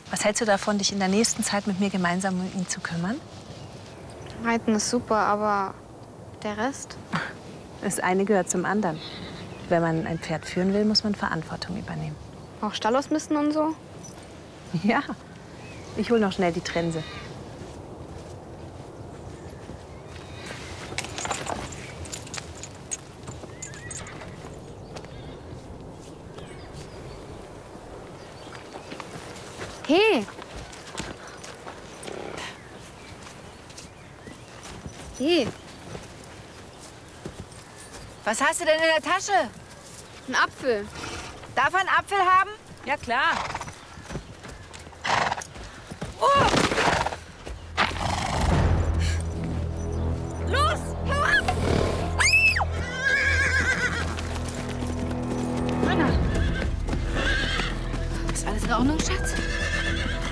Was hältst du davon, dich in der nächsten Zeit mit mir gemeinsam um ihn zu kümmern? Reiten ist super, aber der Rest? Das eine gehört zum anderen. Wenn man ein Pferd führen will, muss man Verantwortung übernehmen. Auch Stall ausmisten und so? Ja, ich hol noch schnell die Trense. Hey! Hey, Was hast du denn in der Tasche? ein Apfel. Darf er einen Apfel haben? Ja, klar. Oh! Los, hau ab! Anna! Ist alles in Ordnung, Schatz?